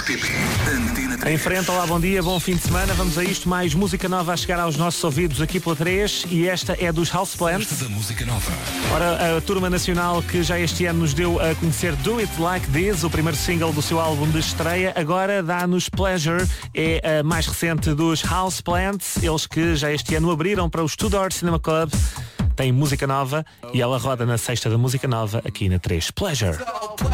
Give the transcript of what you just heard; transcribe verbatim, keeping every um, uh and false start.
P P. Antena três. Em frente, olá, bom dia, bom fim de semana. Vamos a isto, mais música nova a chegar aos nossos ouvidos aqui pela três, e esta é dos Houseplant. Da música nova. Ora, a turma nacional que já este ano nos deu a conhecer Do It Like This, o primeiro single do seu álbum de estreia, agora dá-nos Pleasure, é a mais recente dos Houseplant, eles que já este ano abriram para o Two Door Cinema Club. Tem música nova e ela roda na sexta da música nova aqui na três. Pleasure.